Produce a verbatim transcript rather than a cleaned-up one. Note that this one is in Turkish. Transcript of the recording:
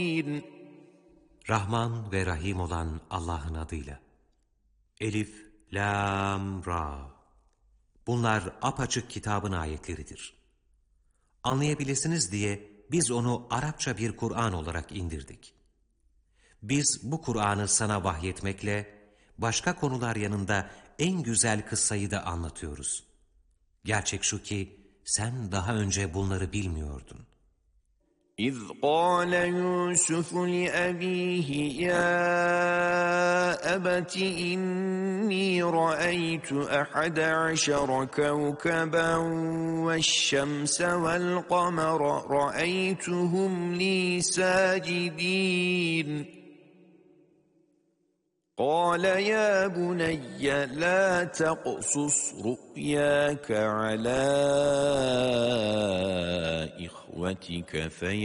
Rahman ve Rahim olan Allah'ın adıyla. Elif, Lam, Ra. Bunlar apaçık kitabın ayetleridir. Anlayabilirsiniz diye biz onu Arapça bir Kur'an olarak indirdik. Biz bu Kur'an'ı sana vahyetmekle başka konular yanında en güzel kıssayı da anlatıyoruz. Gerçek şu ki sen daha önce bunları bilmiyordun. إذ قال يوسف لأبيه يا أبت إني رأيت أحد عشر كوكبا والشمس والقمر رأيتهم لي ساجدين قال يا بني لا تقصص رؤياك على إخوتك في